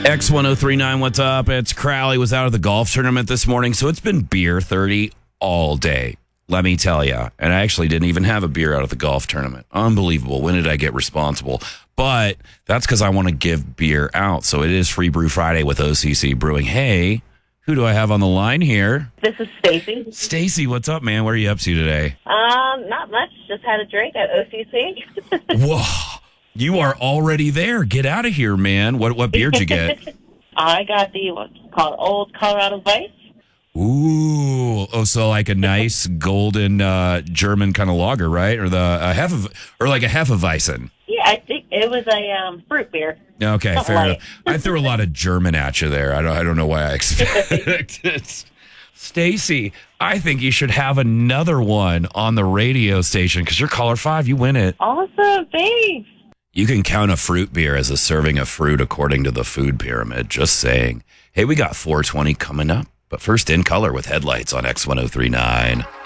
X1039, what's up? It's Crowley. Was out of the golf tournament this morning, so it's been beer 30 all day. Let me tell you. And I actually didn't even have a beer out of the golf tournament. Unbelievable. When did I get responsible? But that's because I want to give beer out. So it is Free Brew Friday with OCC Brewing. Hey, who do I have on the line here? This is Stacy. Stacy, what's up, man? What are you up to today? Not much. Just had a drink at OCC. Whoa. You are already there. Get out of here, man. What beer'd you get? I got the what's called Old Colorado Vice. Ooh, so like a nice golden German kind of lager, right? Or like a Hefeweizen. Yeah, I think it was a fruit beer. Okay, Something fair like enough. I threw a lot of German at you there. I don't know why I expected. Stacy, I think you should have another one on the radio station because you're caller 5. You win it. Awesome, thanks. You can count a fruit beer as a serving of fruit according to the food pyramid. Just saying. Hey, we got 420 coming up. But first, In Color with Headlights on X1039.